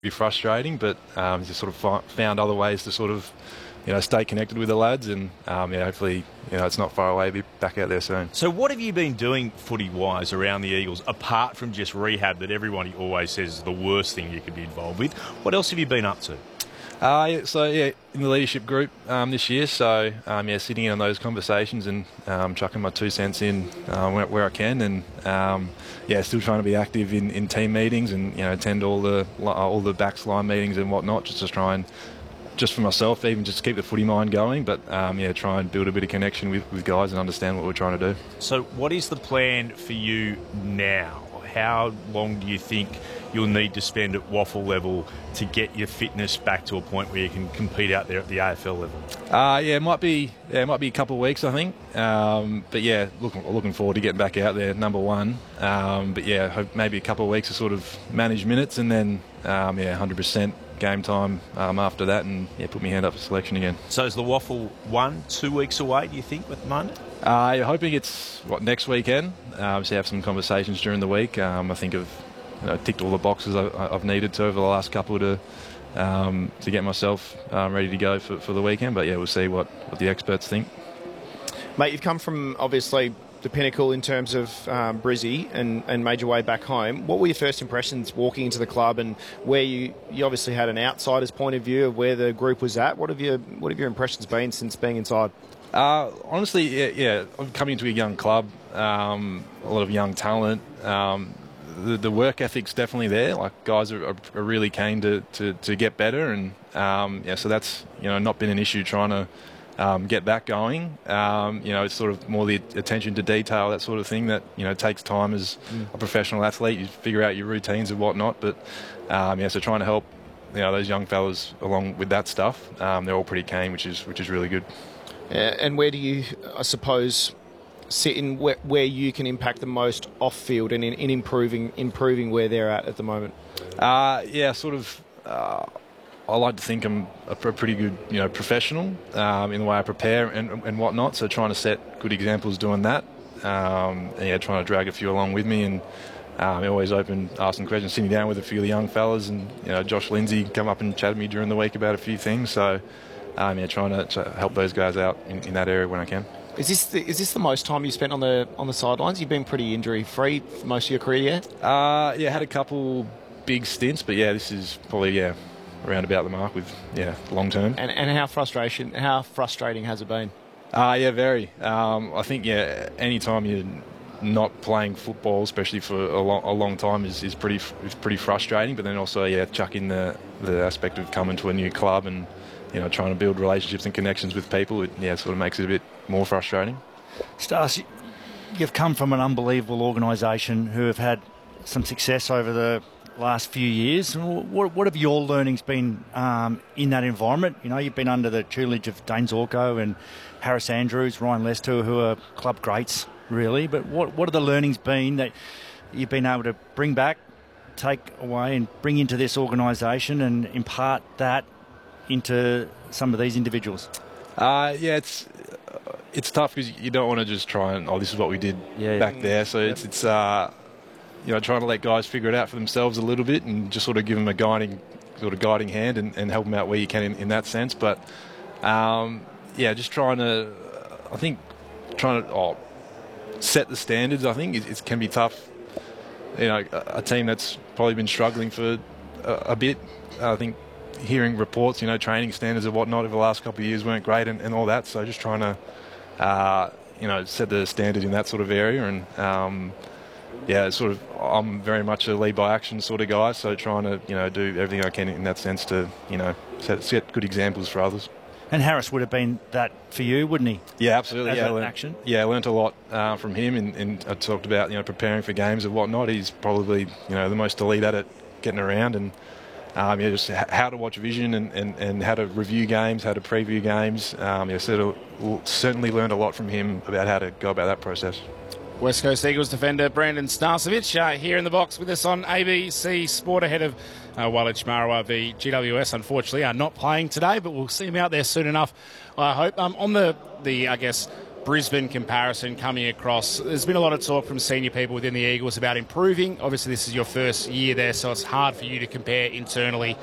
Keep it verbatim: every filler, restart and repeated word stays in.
be frustrating, but um, just sort of fi- found other ways to sort of, you know, stay connected with the lads, and um, yeah, hopefully, you know, it's not far away. Be back out there soon. So, what have you been doing footy-wise around the Eagles, apart from just rehab that everybody always says is the worst thing you could be involved with? What else have you been up to? Uh, yeah, so yeah, in the leadership group um, this year. So um, yeah, sitting in on those conversations and um, chucking my two cents in uh, where, where I can, and um, yeah, still trying to be active in, in team meetings and you know attend all the all the backs line meetings and whatnot, just to try and just for myself, even just keep the footy mind going. But um, yeah, try and build a bit of connection with, with guys and understand what we're trying to do. So, what is the plan for you now? How long do you think you'll need to spend at waffle level to get your fitness back to a point where you can compete out there at the A F L level? Uh, yeah, it might be yeah, it might be a couple of weeks, I think. Um, but yeah, looking looking forward to getting back out there. Number one. Um, but yeah, hope maybe a couple of weeks to sort of manage minutes, and then um, yeah, one hundred percent game time um, after that, and yeah, put my hand up for selection again. So is the waffle one, two weeks away? Do you think at the moment? Uh, yeah, hoping it's what next weekend. Uh, obviously, have some conversations during the week. Um, I think I've you know, ticked all the boxes I, I've needed to over the last couple to um, to get myself um, ready to go for, for the weekend. But yeah, we'll see what, what the experts think. Mate, you've come from obviously the pinnacle in terms of um, Brizzy and, and made your way back home. What were your first impressions walking into the club, and where you, you obviously had an outsider's point of view of where the group was at? What have your what have your impressions been since being inside? Uh, honestly, yeah, yeah, I'm coming into a young club, um, a lot of young talent. Um, the, the work ethic's definitely there. Like guys are, are, are really keen to, to, to get better, and um, yeah, so that's you know not been an issue trying to um, get that going. Um, you know, it's sort of more the attention to detail, that sort of thing that you know takes time as mm. a professional athlete. You figure out your routines and whatnot, but um, yeah, so trying to help you know those young fellas along with that stuff. Um, they're all pretty keen, which is which is really good. Uh, and where do you, I suppose, sit in where, where you can impact the most off-field and in, in improving improving where they're at at the moment? Uh, yeah, sort of. Uh, I like to think I'm a pretty good, you know, professional um, in the way I prepare and, and whatnot. So trying to set good examples doing that. Um, and yeah, trying to drag a few along with me, and um, always open, asking questions, sitting down with a few of the young fellas, and you know, Josh Lindsay come up and chat with me during the week about a few things. So. Um, yeah, trying to, to help those guys out in, in that area when I can. Is this the, is this the most time you spent on the on the sidelines? You've been pretty injury free for most of your career, yeah? Uh, yeah, had a couple big stints, but yeah, this is probably yeah around about the mark with yeah long term. And and how frustration how frustrating has it been? Uh, yeah, very. Um, I think yeah, any time you're not playing football, especially for a long, a long time, is, is pretty is pretty frustrating. But then also yeah, chuck in the the aspect of coming to a new club and. You know, trying to build relationships and connections with people, it yeah, sort of makes it a bit more frustrating. Stas, you've come from an unbelievable organisation who have had some success over the last few years. What, what have your learnings been um, in that environment? You know, you've been under the tutelage of Dane Zorko and Harris Andrews, Ryan Lester, who are club greats, really. But what, what have the learnings been that you've been able to bring back, take away and bring into this organisation and impart that into some of these individuals? Uh, yeah, it's uh, it's tough because you don't want to just try and, oh, this is what we did yeah, back yeah. there. So yep. it's, it's uh, you know, trying to let guys figure it out for themselves a little bit and just sort of give them a guiding sort of guiding hand and, and help them out where you can in, in that sense. But, um, yeah, just trying to, I think, trying to oh, set the standards, I think, it, it can be tough. You know, a, a team that's probably been struggling for a, a bit, I think, hearing reports, you know, training standards and whatnot over the last couple of years weren't great and, and all that. So just trying to, uh, you know, set the standard in that sort of area. And, um, yeah, it's sort of, I'm very much a lead by action sort of guy. So trying to, you know, do everything I can in that sense to, you know, set, set good examples for others. And Harris would have been that for you, wouldn't he? Yeah, absolutely. As yeah, an learned, action. Yeah, I learnt a lot uh, from him, and, and I talked about, you know, preparing for games and whatnot. He's probably, you know, the most elite at it, getting around, and Um, yeah, just how to watch vision and, and, and how to review games, how to preview games. Um, yeah, so certainly learned a lot from him about how to go about that process. West Coast Eagles defender Brandon Starcevic uh, here in the box with us on A B C Sport ahead of uh, Walid Shmarawa. The G W S, unfortunately, are not playing today, but we'll see him out there soon enough, I hope. Um, on the, the, I guess, Brisbane comparison coming across. There's been a lot of talk from senior people within the Eagles about improving. Obviously, this is your first year there, so it's hard for you to compare internally